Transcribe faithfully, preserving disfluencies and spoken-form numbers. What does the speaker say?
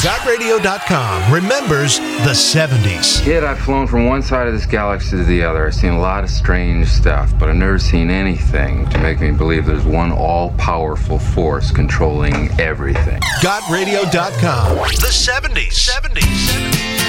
got radio dot com remembers the seventies. Kid, I've flown from one side of this galaxy to the other. I've seen a lot of strange stuff, but I've never seen anything to make me believe there's one all-powerful force controlling everything. got radio dot com. The seventies. seventies.